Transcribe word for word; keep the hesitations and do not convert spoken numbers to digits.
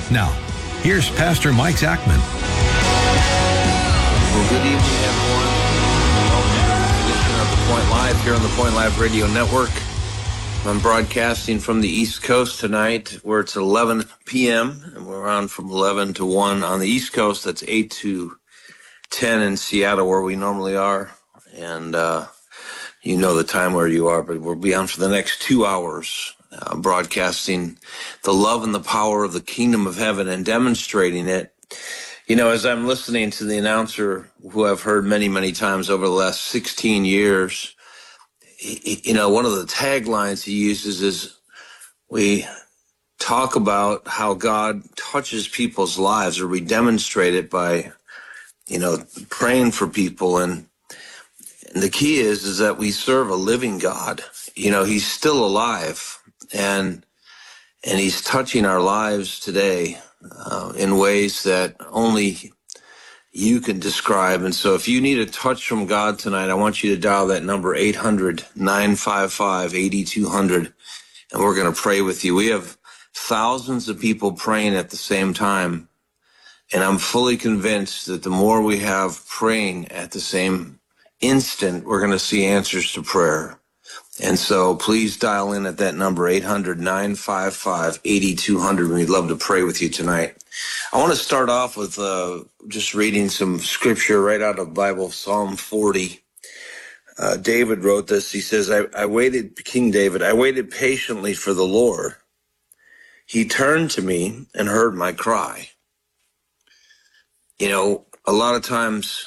Now, here's Pastor Mike Zachman. Well, good evening, everyone. Welcome to this edition of The Point Live here on the Point Live Radio Network. I'm broadcasting from the East Coast tonight, where it's eleven p.m., and we're on from eleven to one on the East Coast. That's eight to ten in Seattle, where we normally are. And uh, you know the time where you are, but we'll be on for the next two hours, uh, broadcasting the love and the power of the kingdom of heaven and demonstrating it. You know, as I'm listening to the announcer, who I've heard many, many times over the last sixteen years, he, you know, one of the taglines he uses is, we talk about how God touches people's lives, or we demonstrate it by, you know, praying for people. And, and the key is, is that we serve a living God. You know, he's still alive, and, and he's touching our lives today uh, in ways that only you can describe. And so if you need a touch from God tonight, I want you to dial that number eight hundred, nine five five, eight two zero zero, and we're going to pray with you. We have thousands of people praying at the same time, and I'm fully convinced that the more we have praying at the same instant, we're going to see answers to prayer. And so please dial in at that number, eight hundred, nine five five, eight two zero zero. We'd love to pray with you tonight. I want to start off with uh, just reading some scripture right out of the Bible, Psalm forty. Uh, David wrote this. He says, I, I waited, King David, I waited patiently for the Lord. He turned to me and heard my cry. You know, a lot of times